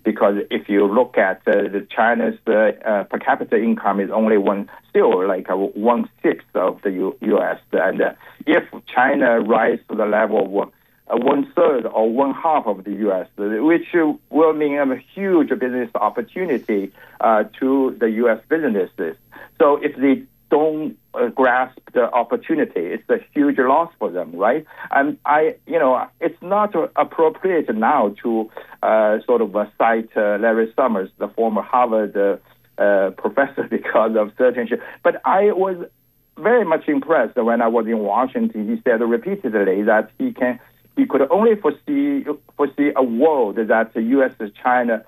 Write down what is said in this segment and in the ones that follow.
because if you look at China's per capita income is only one-sixth of the U.S. And if China rises to the level of one-third or one-half of the U.S., which will mean a huge business opportunity to the U.S. businesses. So if they don't grasp the opportunity, it's a huge loss for them, right? And it's not appropriate now to cite Larry Summers, the former Harvard professor, because of certain issues. But I was very much impressed when I was in Washington. He said repeatedly that he could only foresee a world that the U.S. and China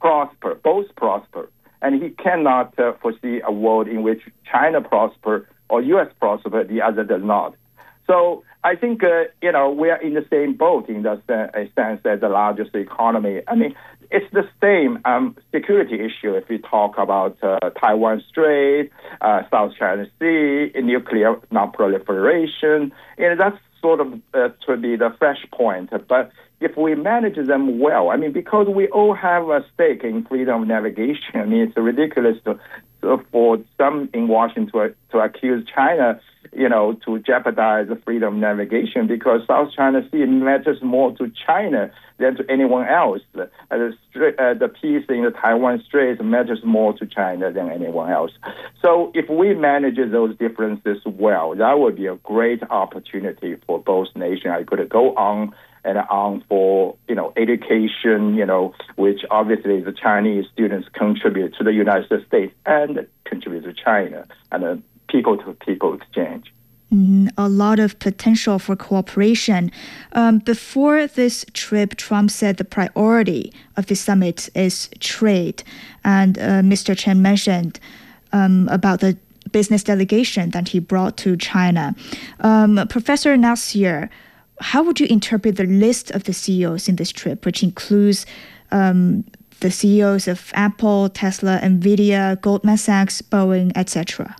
both prosper. And he cannot foresee a world in which China prosper or U.S. prosper, the other does not. So I think, we are in the same boat in the sense as the largest economy. I mean, it's the same security issue if we talk about Taiwan Strait, South China Sea, nuclear non-proliferation. That's sort of to be the fresh point. But if we manage them well, I mean, because we all have a stake in freedom of navigation, I mean, it's ridiculous for some in Washington to accuse China, to jeopardize the freedom of navigation, because South China Sea matters more to China than to anyone else. The peace in the Taiwan Strait matters more to China than anyone else. So if we manage those differences well, that would be a great opportunity for both nations. I could go on and on for, education, which obviously the Chinese students contribute to the United States and contribute to China, and people-to-people exchange. A lot of potential for cooperation. Before this trip, Trump said the priority of the summit is trade. And Mr. Chen mentioned about the business delegation that he brought to China. Professor Nassir, how would you interpret the list of the CEOs in this trip, which includes the CEOs of Apple, Tesla, NVIDIA, Goldman Sachs, Boeing, etc.?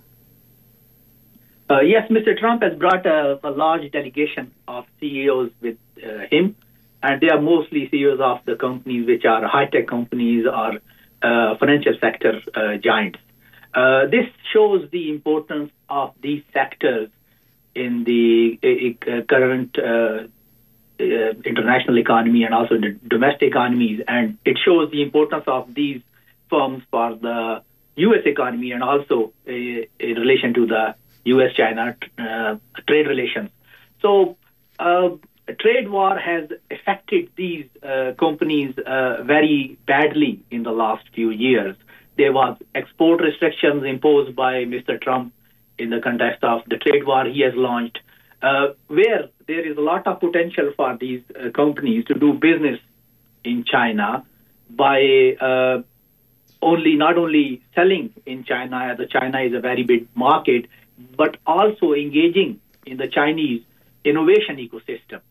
Yes, Mr. Trump has brought a large delegation of CEOs with him, and they are mostly CEOs of the companies which are high-tech companies or financial sector giants. This shows the importance of these sectors in the current international economy and also the domestic economies, and it shows the importance of these firms for the U.S. economy and also in relation to the U.S.-China trade relations. So a trade war has affected these companies very badly in the last few years. There was export restrictions imposed by Mr. Trump in the context of the trade war he has launched, where there is a lot of potential for these companies to do business in China by not only selling in China, as China is a very big market, but also engaging in the Chinese innovation ecosystem.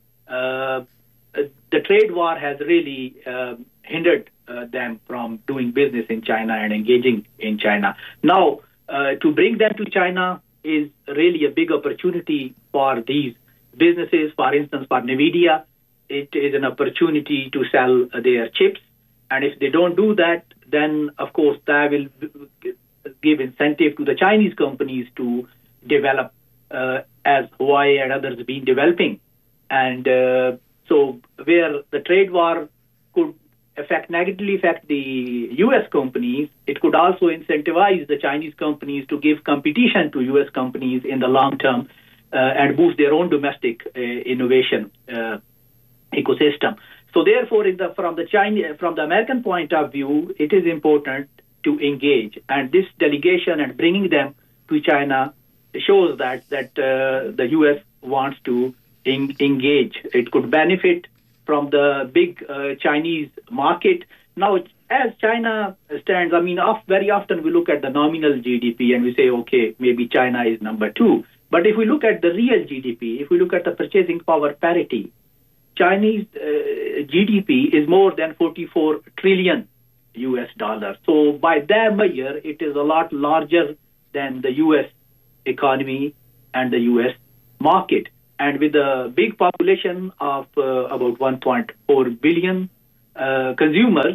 The trade war has really hindered them from doing business in China and engaging in China. Now, to bring them to China is really a big opportunity for these businesses. For instance, for NVIDIA, it is an opportunity to sell their chips. And if they don't do that, then, of course, that will give incentive to the Chinese companies to develop as Huawei and others have been developing. And so where the trade war could negatively affect the U.S. companies, it could also incentivize the Chinese companies to give competition to U.S. companies in the long term and boost their own domestic innovation ecosystem. So therefore, from the American point of view, it is important to engage. And this delegation and bringing them to China shows that the U.S. wants to engage. It could benefit from the big Chinese market. Now, as China stands, I mean, very often we look at the nominal GDP and we say, okay, maybe China is number 2. But if we look at the real GDP, if we look at the purchasing power parity, Chinese GDP is more than 44 trillion US dollars. So by that measure, it is a lot larger than the US economy and the US market. And with a big population of about 1.4 billion consumers,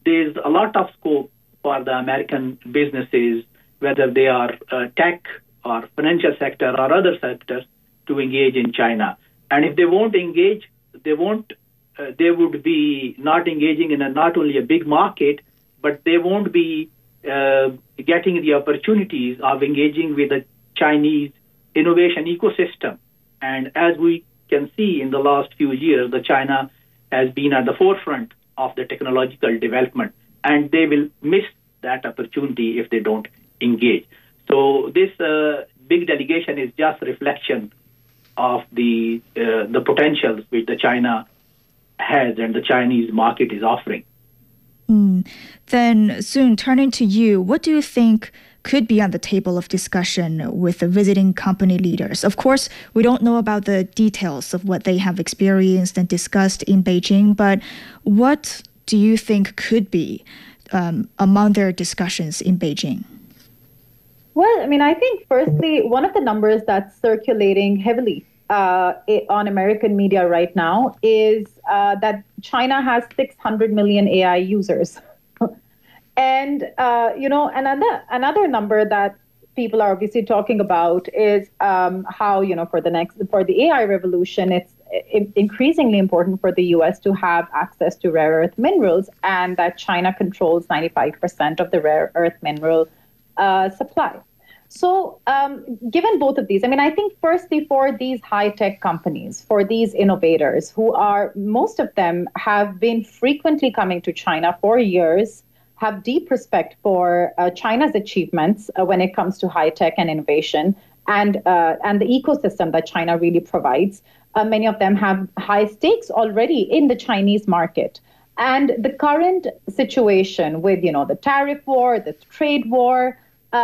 there's a lot of scope for the American businesses, whether they are tech or financial sector or other sectors, to engage in China. And if they won't engage, they would be not engaging in not only a big market, but they won't be getting the opportunities of engaging with the Chinese innovation ecosystem. And as we can see in the last few years, the China has been at the forefront of the technological development, and they will miss that opportunity if they don't engage. So this big delegation is just a reflection of the potentials which the China has and the Chinese market is offering. Then, Soon, turning to you, what do you think could be on the table of discussion with the visiting company leaders? Of course, we don't know about the details of what they have experienced and discussed in Beijing, but what do you think could be among their discussions in Beijing? Well, I mean, I think firstly, one of the numbers that's circulating heavily on American media right now is that China has 600 million AI users. And, another number that people are obviously talking about is how, for the AI revolution, it's increasingly important for the U.S. to have access to rare earth minerals, and that China controls 95% of the rare earth mineral supply. So given both of these, I mean, I think firstly for these high-tech companies, for these innovators who are, most of them have been frequently coming to China for years, have deep respect for China's achievements when it comes to high-tech and innovation and the ecosystem that China really provides. Many of them have high stakes already in the Chinese market. And the current situation with, the tariff war, the trade war,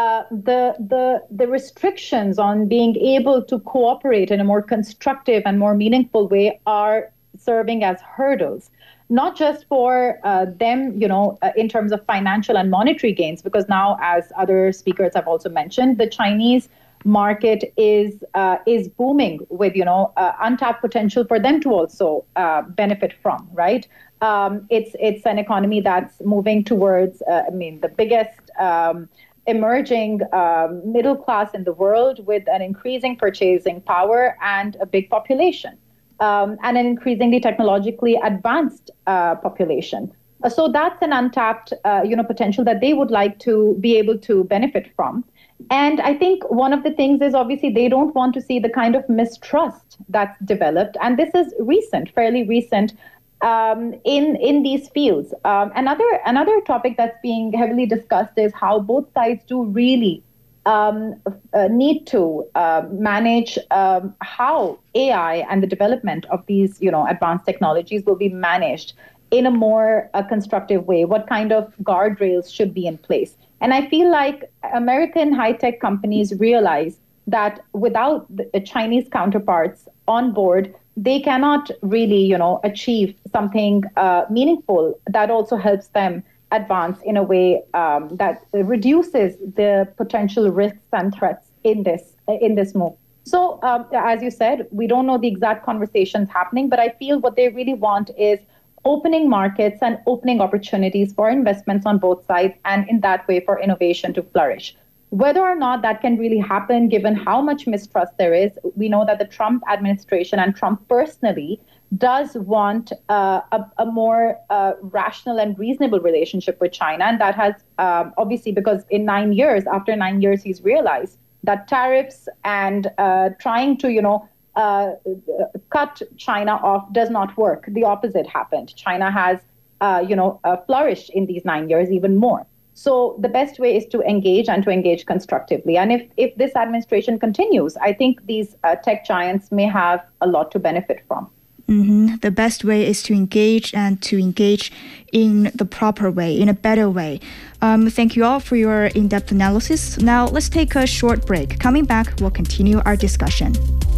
the restrictions on being able to cooperate in a more constructive and more meaningful way are serving as hurdles, not just for them, in terms of financial and monetary gains, because now, as other speakers have also mentioned, the Chinese market is booming with, untapped potential for them to also benefit from, right? It's an economy that's moving towards, the biggest emerging middle class in the world with an increasing purchasing power and a big population, and an increasingly technologically advanced population. So that's an untapped, potential that they would like to be able to benefit from. And I think one of the things is obviously they don't want to see the kind of mistrust that's developed. And this is recent, fairly recent, in these fields. Another topic that's being heavily discussed is how both sides do really need to manage how AI and the development of these, advanced technologies will be managed in a more constructive way. What kind of guardrails should be in place? And I feel like American high-tech companies realize that without the Chinese counterparts on board, they cannot really, achieve something meaningful that also helps them advance in a way that reduces the potential risks and threats in this move. So, as you said, we don't know the exact conversations happening, but I feel what they really want is opening markets and opening opportunities for investments on both sides, and in that way for innovation to flourish. Whether or not that can really happen, given how much mistrust there is, we know that the Trump administration and Trump personally does want a more rational and reasonable relationship with China. And that has obviously, because after 9 years, he's realized that tariffs and trying to, cut China off does not work. The opposite happened. China has, flourished in these 9 years even more. So the best way is to engage and to engage constructively. And if this administration continues, I think these tech giants may have a lot to benefit from. Mm-hmm. The best way is to engage and to engage in the proper way, in a better way. Thank you all for your in-depth analysis. Now let's take a short break. Coming back, we'll continue our discussion.